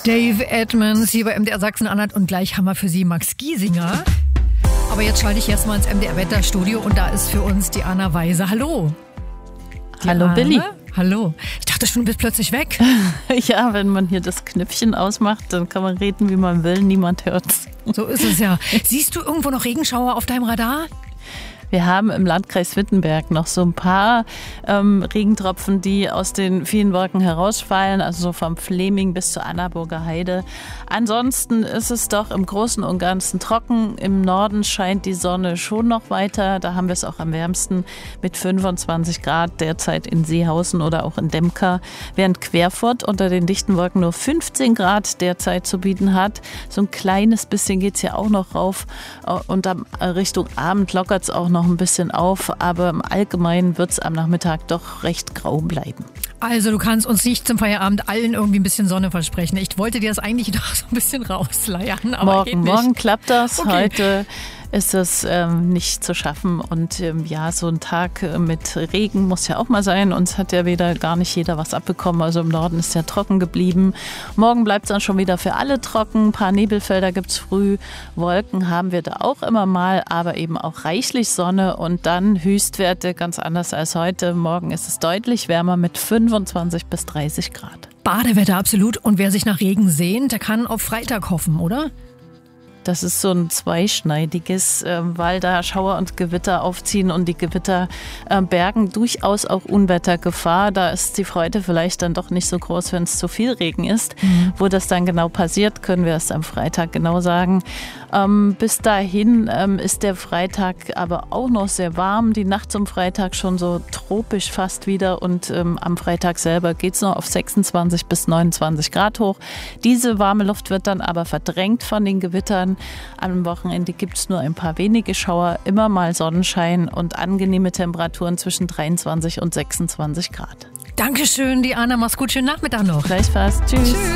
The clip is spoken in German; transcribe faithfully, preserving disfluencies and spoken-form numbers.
Dave Edmonds hier bei M D R Sachsen-Anhalt und gleich haben wir für Sie Max Giesinger. Aber jetzt schalte ich erstmal ins M D R-Wetterstudio und da ist für uns die Anna Weise. Hallo. Die Hallo Anna. Billy. Hallo. Ich dachte schon, du bist plötzlich weg. Ja, wenn man hier das Knöpfchen ausmacht, dann kann man reden, wie man will. Niemand hört's. So ist es ja. Siehst du irgendwo noch Regenschauer auf deinem Radar? Wir haben im Landkreis Wittenberg noch so ein paar ähm, Regentropfen, die aus den vielen Wolken herausfallen, also so vom Fleming bis zur Annaburger Heide. Ansonsten ist es doch im Großen und Ganzen trocken. Im Norden scheint die Sonne schon noch weiter. Da haben wir es auch am wärmsten mit fünfundzwanzig Grad derzeit in Seehausen oder auch in Demka, während Querfurt unter den dichten Wolken nur fünfzehn Grad derzeit zu bieten hat. So ein kleines bisschen geht es ja auch noch rauf und am Richtung Abend lockert es auch noch noch ein bisschen auf, aber im Allgemeinen wird es am Nachmittag doch recht grau bleiben. Also du kannst uns nicht zum Feierabend allen irgendwie ein bisschen Sonne versprechen. Ich wollte dir das eigentlich doch so ein bisschen rausleiern, aber morgen, geht nicht. Morgen klappt das, okay. Heute ist es ähm, nicht zu schaffen und ähm, ja, so ein Tag mit Regen muss ja auch mal sein und es hat ja wieder gar nicht jeder was abbekommen, also im Norden ist ja trocken geblieben. Morgen bleibt es dann schon wieder für alle trocken, ein paar Nebelfelder gibt es früh, Wolken haben wir da auch immer mal, aber eben auch reichlich Sonne und dann Höchstwerte ganz anders als heute. Morgen ist es deutlich wärmer mit fünfundzwanzig bis dreißig Grad. Badewetter absolut und wer sich nach Regen sehnt, der kann auf Freitag hoffen, oder? Das ist so ein zweischneidiges, weil da Schauer und Gewitter aufziehen und die Gewitter bergen durchaus auch Unwettergefahr. Da ist die Freude vielleicht dann doch nicht so groß, wenn es zu viel Regen ist. Mhm. Wo das dann genau passiert, können wir es am Freitag genau sagen. Ähm, bis dahin ähm, ist der Freitag aber auch noch sehr warm. Die Nacht zum Freitag schon so tropisch fast wieder und ähm, am Freitag selber geht es noch auf sechsundzwanzig bis neunundzwanzig Grad hoch. Diese warme Luft wird dann aber verdrängt von den Gewittern. Am Wochenende gibt es nur ein paar wenige Schauer, immer mal Sonnenschein und angenehme Temperaturen zwischen dreiundzwanzig und sechsundzwanzig Grad. Dankeschön, die Anna. Mach's gut, schönen Nachmittag noch. Gleichfalls. Tschüss. Tschüss.